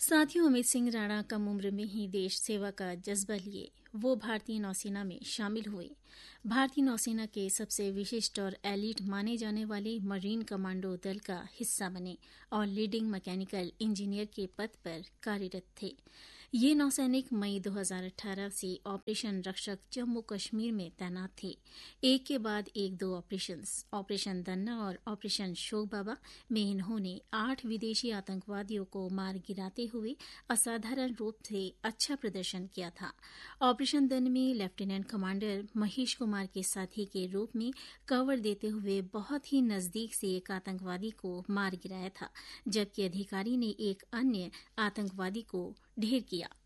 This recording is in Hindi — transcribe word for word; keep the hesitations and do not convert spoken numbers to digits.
साथियों, अमित सिंह राणा कम उम्र में ही देश सेवा का जज्बा लिए वो भारतीय नौसेना में शामिल हुए। भारतीय नौसेना के सबसे विशिष्ट और एलीट माने जाने वाले मरीन कमांडो दल का हिस्सा बने और लीडिंग मैकेनिकल इंजीनियर के पद पर कार्यरत थे। ये नौसैनिक मई दो हज़ार अठारह से ऑपरेशन रक्षक जम्मू कश्मीर में तैनात थे। एक के बाद एक दो ऑपरेशंस, ऑपरेशन दन्ना और ऑपरेशन शोक बाबा में इन्होंने आठ विदेशी आतंकवादियों को मार गिराते हुए असाधारण रूप से अच्छा प्रदर्शन किया था। ऑपरेशन दन में लेफ्टिनेंट कमांडर महेश कुमार के साथी के रूप में कवर देते हुए बहुत ही नजदीक से एक आतंकवादी को मार गिराया था, जबकि अधिकारी ने एक अन्य आतंकवादी को ढेर किया।